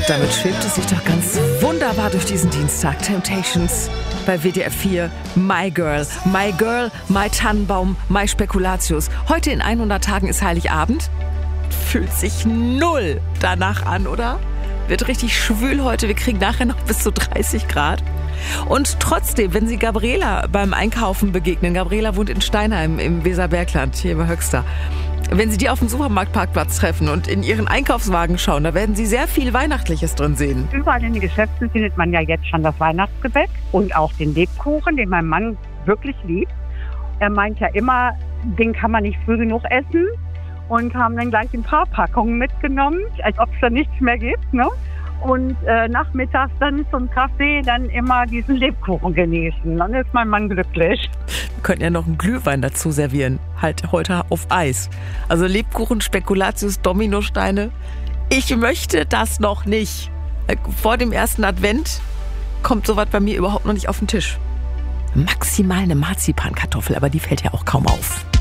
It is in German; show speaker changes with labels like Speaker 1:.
Speaker 1: Damit schwebt es sich doch ganz wunderbar durch diesen Dienstag. Temptations bei WDR 4. My Girl, My Tannenbaum, My Spekulatius. Heute in 100 Tagen ist Heiligabend. Fühlt sich null danach an, oder? Wird richtig schwül heute. Wir kriegen nachher noch bis zu 30 Grad. Und trotzdem, wenn Sie Gabriela beim Einkaufen begegnen, Gabriela wohnt in Steinheim im Weserbergland, hier bei Höxter. Wenn Sie die auf dem Supermarktparkplatz treffen und in ihren Einkaufswagen schauen, da werden Sie sehr viel Weihnachtliches drin sehen.
Speaker 2: Überall in den Geschäften findet man ja jetzt schon das Weihnachtsgebäck und auch den Lebkuchen, den mein Mann wirklich liebt. Er meint ja immer, den kann man nicht früh genug essen und haben dann gleich ein paar Packungen mitgenommen, als ob es da nichts mehr gibt, ne? Und nachmittags dann zum Kaffee dann immer diesen Lebkuchen genießen. Dann ist mein Mann glücklich.
Speaker 1: Wir könnten ja noch einen Glühwein dazu servieren. Halt heute auf Eis. Also Lebkuchen, Spekulatius, Dominosteine. Ich möchte das noch nicht. Vor dem ersten Advent kommt sowas bei mir überhaupt noch nicht auf den Tisch. Maximal eine Marzipankartoffel, aber die fällt ja auch kaum auf.